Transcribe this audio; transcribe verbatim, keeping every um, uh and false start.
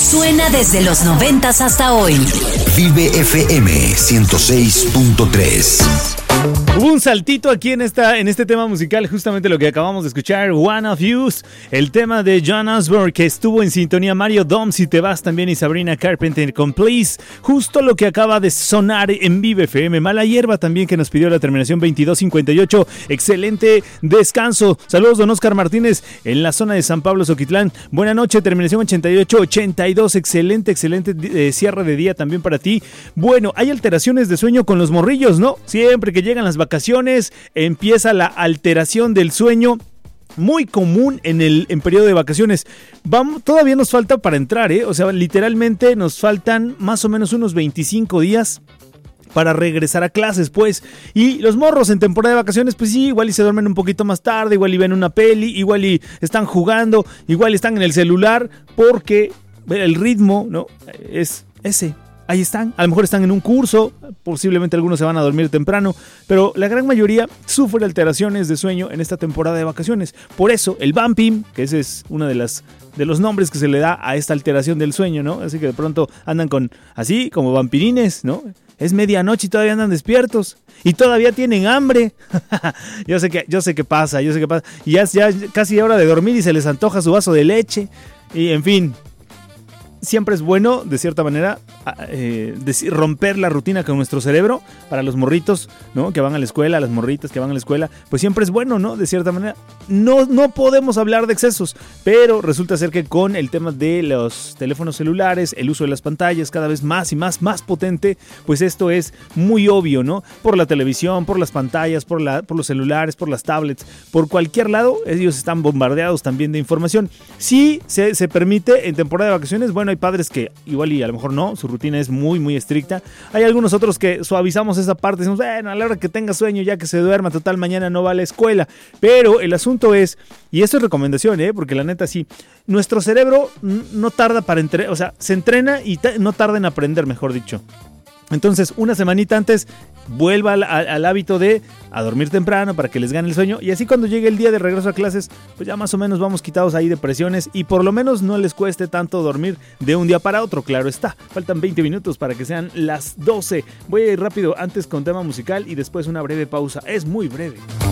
Suena desde los noventas hasta hoy. Vive F M ciento seis punto tres. Hubo un saltito aquí en, esta, en este tema musical, justamente lo que acabamos de escuchar, One of You, el tema de John Osborne, que estuvo en sintonía. Mario Dom, Si Te Vas también, y Sabrina Carpenter con Please, justo lo que acaba de sonar en Vive F M. Mala Hierba también, que nos pidió la terminación veintidós cincuenta y ocho, excelente descanso. Saludos, don Oscar Martínez, en la zona de San Pablo, Zoquitlán. Buena noche, terminación ochenta y ocho ochenta y dos, excelente, excelente eh, cierre de día también para ti. Bueno, hay alteraciones de sueño con los morrillos, ¿no? Siempre que llegan las vacaciones empieza la alteración del sueño, muy común en el en periodo de vacaciones. Vamos, todavía nos falta para entrar, ¿eh? O sea, literalmente nos faltan más o menos unos veinticinco días para regresar a clases, pues. Y los morros en temporada de vacaciones, pues sí, igual y se duermen un poquito más tarde, igual y ven una peli, igual y están jugando, igual y están en el celular, porque el ritmo, ¿no? Es ese. Ahí están, a lo mejor están en un curso, posiblemente algunos se van a dormir temprano, pero la gran mayoría sufre alteraciones de sueño en esta temporada de vacaciones. Por eso el vamping, que ese es uno de las de los nombres que se le da a esta alteración del sueño, ¿no? Así que de pronto andan con así como vampirines, ¿no? Es medianoche y todavía andan despiertos y todavía tienen hambre. yo sé que yo sé qué pasa, yo sé qué pasa. Y ya es ya casi hora de dormir y se les antoja su vaso de leche y en fin. Siempre es bueno, de cierta manera, eh, romper la rutina con nuestro cerebro. Para los morritos, ¿no? Que van a la escuela, las morritas que van a la escuela, pues siempre es bueno, ¿no? De cierta manera. No, no podemos hablar de excesos, pero resulta ser que con el tema de los teléfonos celulares, el uso de las pantallas cada vez más y más, más potente, pues esto es muy obvio, ¿no? Por la televisión, por las pantallas, por, la, por los celulares, por las tablets, por cualquier lado, ellos están bombardeados también de información. Si se, se permite en temporada de vacaciones, bueno, hay padres que igual y a lo mejor no, su rutina es muy muy estricta. Hay algunos otros que suavizamos esa parte, decimos, bueno, a la hora que tenga sueño ya que se duerma, total mañana no va a la escuela. Pero el asunto es, y esto es recomendación, ¿eh? Porque la neta sí, nuestro cerebro no tarda para entrenar, o sea, se entrena y no tarda en aprender, mejor dicho. Entonces, una semanita antes, vuelva al, al, al hábito de a dormir temprano para que les gane el sueño. Y así cuando llegue el día de regreso a clases, pues ya más o menos vamos quitados ahí de presiones y por lo menos no les cueste tanto dormir de un día para otro. Claro está, faltan veinte minutos para que sean las doce. Voy a ir rápido antes con tema musical y después una breve pausa. Es muy breve.